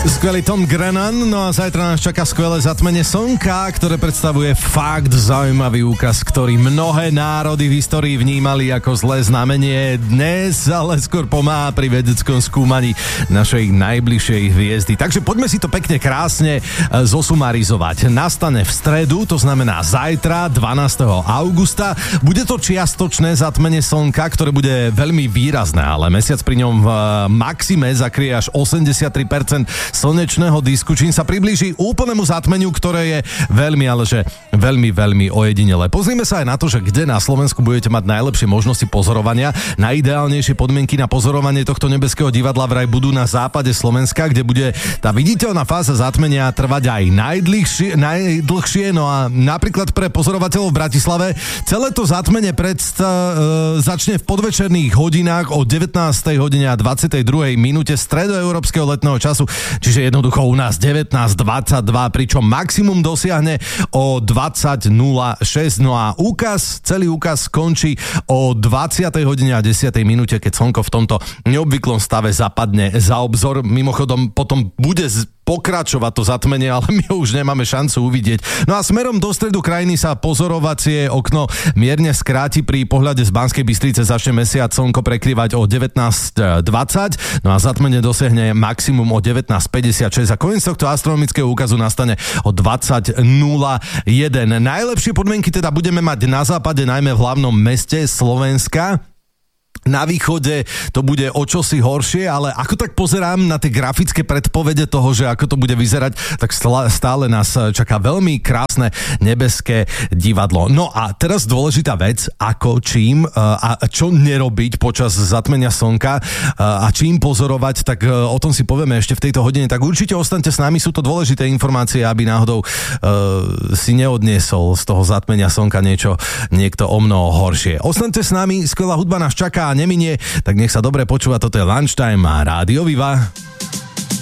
Skvelý Tom Grennan, no a zajtra nás čaká skvelé zatmenie slnka, ktoré predstavuje fakt zaujímavý úkaz, ktorý mnohé národy v histórii vnímali ako zlé znamenie. Dnes ale skôr pomáha pri vedeckom skúmaní našej najbližšej hviezdy. Takže poďme si to pekne krásne zosumarizovať. Nastane v stredu, to znamená zajtra, 12. augusta. Bude to čiastočné zatmenie slnka, ktoré bude veľmi výrazné, ale mesiac pri ňom v maxime zakrie až 83% slnečného disku, čím sa priblíži úplnému zatmeniu, ktoré je veľmi, ale že veľmi ojedinelé. Pozrime sa aj na to, že kde na Slovensku budete mať najlepšie možnosti pozorovania. Najideálnejšie podmienky na pozorovanie tohto nebeského divadla vraj budú na západe Slovenska, kde bude tá viditeľná fáza zatmenia trvať aj najdlhšie. No a napríklad pre pozorovateľov v Bratislave celé to zatmenie začne v podvečerných hodinách o 19. hodine a 22. minúte stredoeurópskeho letného času. Čiže jednoducho u nás 19:22, pričom maximum dosiahne o 20:06. No a celý úkaz skončí o 20. hodine a 10. minúte, keď slnko v tomto neobvyklom stave zapadne za obzor. Mimochodom potom bude pokračovať to zatmenie, ale my ho už nemáme šancu uvidieť. No a smerom do stredu krajiny sa pozorovacie okno mierne skráti. Pri pohľade z Banskej Bystrice začne mesiac slnko prekrývať o 19:20, no a zatmenie dosiahne maximum o 19:56 a koniec tohto astronomického úkazu nastane o 20:01. Najlepšie podmienky teda budeme mať na západe, najmä v hlavnom meste Slovenska. Na východe to bude o čosi horšie, ale ako tak pozerám na tie grafické predpovede toho, že ako to bude vyzerať, tak stále nás čaká veľmi krásne nebeské divadlo. No a teraz dôležitá vec, ako čím a čo nerobiť počas zatmenia slnka a čím pozorovať, tak o tom si povieme ešte v tejto hodine. Tak určite ostaňte s nami, sú to dôležité informácie, aby náhodou si neodniesol z toho zatmenia slnka niekto o mnoho horšie. Ostaňte s nami, skvelá hudba nás čaká a neminie, tak nech sa dobre počúva, toto je Lunchtime a Rádio Viva.